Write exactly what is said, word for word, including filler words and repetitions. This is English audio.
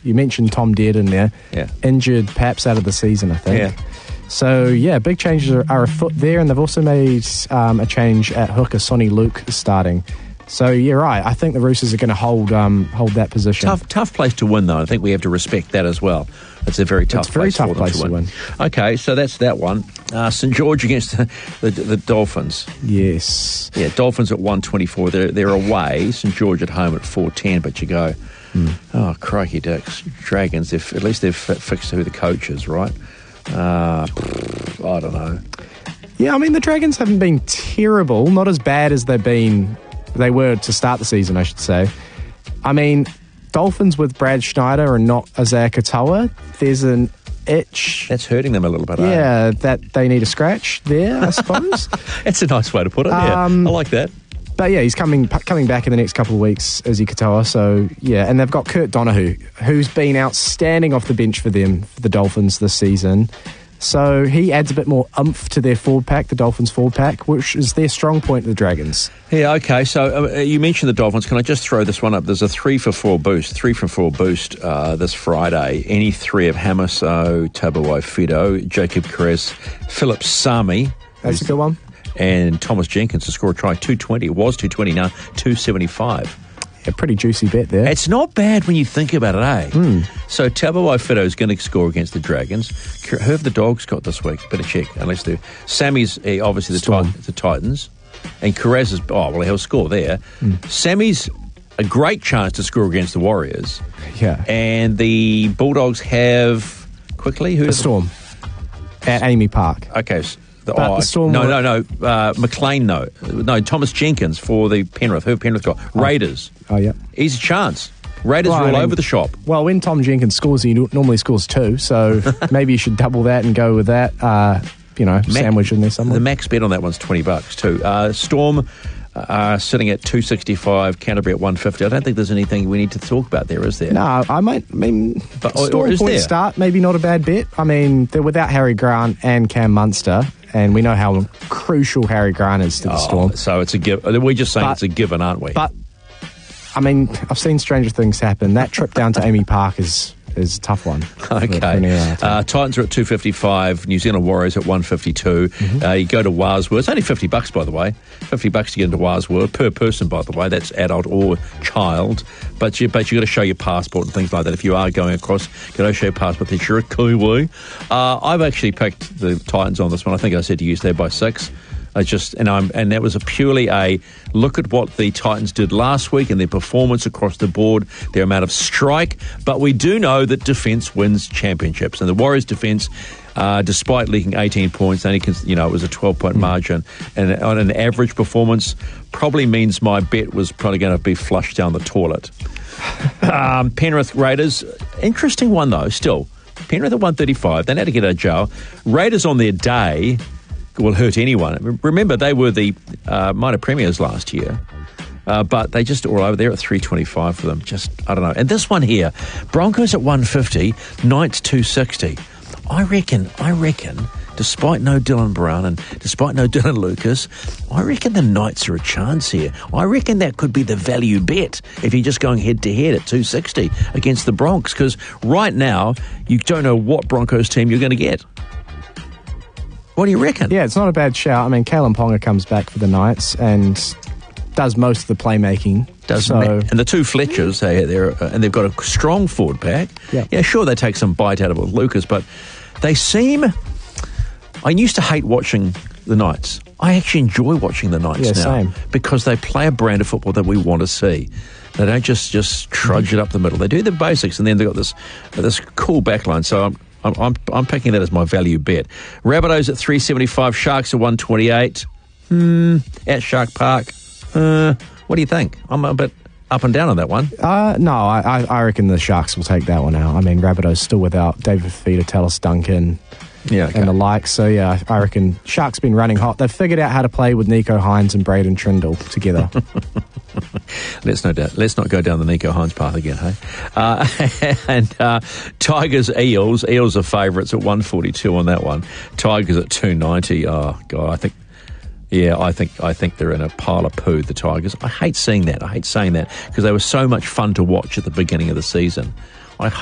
You mentioned Tom Dearden there. Yeah. Injured, perhaps out of the season, I think. Yeah. So, yeah, big changes are, are afoot there, and they've also made um, a change at hooker. Sonny Luke is starting. So, you're right. I think the Roosters are going to hold um, hold that position. Tough tough place to win, though. I think we have to respect that as well. It's a very tough it's a very place, tough for them place to, to win. win. Okay, so that's that one. Uh, St George against the, the, the Dolphins. Yes. Yeah, Dolphins at one twenty-four. They're, they're away. St George at home at four ten, but you go, mm. oh, crikey dicks. Dragons, they've, at least they've fixed who the coach is, right? Uh, I don't know. Yeah, I mean, the Dragons haven't been terrible. Not as bad as they've been, they were to start the season, I should say. I mean, Dolphins with Brad Schneider and not Isaiah Katoa, there's an itch. That's hurting them a little bit, Yeah, eh? that they need a scratch there, I suppose. That's a nice way to put it, yeah. Um, I like that. But yeah, he's coming coming back in the next couple of weeks, Izzy Katoa. So yeah, and they've got Kurt Donahue, who's been outstanding off the bench for them, for the Dolphins this season. So he adds a bit more oomph to their forward pack, the Dolphins forward pack, which is their strong point of the Dragons. Yeah, okay. So uh, you mentioned the Dolphins. Can I just throw this one up? There's a three for four boost, three for four boost uh, this Friday. Any three of Hamiso, Tabuai-Fidow, Jacob Caress, Philip Sami. That's a good one. And Thomas Jenkins to score a try, two twenty. It was two twenty, now two seventy-five. A pretty juicy bet there. It's not bad when you think about it, eh? Mm. So Tabuai-Fidow is going to score against the Dragons. Who have the Dogs got this week? Better check, unless they're... Sammy's eh, obviously the, tit- the Titans. And Caress is... Oh, well, he'll score there. Mm. Sammy's a great chance to score against the Warriors. Yeah. And the Bulldogs have... Quickly? Who the Storm. At Amy Park. Okay, so The, but oh, the Storm no, were... no, no, uh, McLean, no. No, Thomas Jenkins for the Penrith. Who have Penrith got? Oh. Raiders. Oh, yeah. He's a chance. Raiders well, are all I mean, over the shop. Well, when Tom Jenkins scores, he normally scores two, so maybe you should double that and go with that, uh, you know, Mac, sandwich in there somewhere. The max bet on that one's twenty bucks too. Uh, Storm uh, sitting at two sixty-five, Canterbury at one fifty. I don't think there's anything we need to talk about there, is there? No, I might, I mean, but, Storm or is point there? start, maybe not a bad bet. I mean, they're without Harry Grant and Cam Munster, and we know how crucial Harry Grant is to the oh, Storm. So it's a given. We're just saying but, it's a given, aren't we? But, I mean, I've seen stranger things happen. That trip down to Amy Park is is a tough one. Okay. Uh, Titans are at two fifty-five, New Zealand Warriors at one fifty-two. Mm-hmm. Uh, you go to Warsworth. It's only fifty bucks, by the way. fifty bucks to get into Warsworth per person, by the way. That's adult or child. But you but you got to show your passport and things like that. If you are going across, you got to show your passport that you're a Kiwi. Uh, I've actually picked the Titans on this one. I think I said to you there by six. I just and I'm and that was a purely a look at what the Titans did last week and their performance across the board, their amount of strike. But we do know that defence wins championships, and the Warriors' defence, uh, despite leaking eighteen points, only you know it was a twelve point mm. margin, and on an average performance, probably means my bet was probably going to be flushed down the toilet. um, Penrith Raiders, interesting one though. Still, Penrith at one thirty-five. They had to get out of jail. Raiders on their day will hurt anyone. Remember, they were the uh, minor premiers last year, uh, but they just all over there at three twenty-five for them. Just, I don't know. And this one here, Broncos at one fifty, Knights two sixty. I reckon, I reckon, despite no Dylan Brown and despite no Dylan Lucas, I reckon the Knights are a chance here. I reckon that could be the value bet if you're just going head-to-head at two sixty against the Bronx, because right now, you don't know what Broncos team you're going to get. What do you reckon? Yeah, it's not a bad shout. I mean, Kalen Ponga comes back for the Knights and does most of the playmaking. Does so. And the two Fletchers, hey, they're, uh, and they've got a strong forward pack. Yep. Yeah, sure, they take some bite out of it with Lucas, but they seem... I used to hate watching the Knights. I actually enjoy watching the Knights yeah, now. Same. Because they play a brand of football that we want to see. They don't just, just trudge mm-hmm. it up the middle. They do the basics, and then they've got this, this cool backline. So I'm... I'm, I'm I'm picking that as my value bet. Rabbitohs at three seventy-five, Sharks at one twenty-eight. Hmm, at Shark Park. Uh, what do you think? I'm a bit up and down on that one. Uh, no, I, I reckon the Sharks will take that one out. I mean, Rabbitohs still without David Fifita, Tallis Duncan, yeah, okay. and the like. So, yeah, I reckon Sharks been running hot. They've figured out how to play with Nico Hines and Braden Trindle together. Let's not let's not go down the Nico Hines path again, hey? Uh, and uh, Tigers Eels. Eels are favourites at one forty-two on that one. Tigers at two ninety. Oh God, I think. Yeah, I think I think they're in a pile of poo, the Tigers. I hate seeing that. I hate saying that because they were so much fun to watch at the beginning of the season.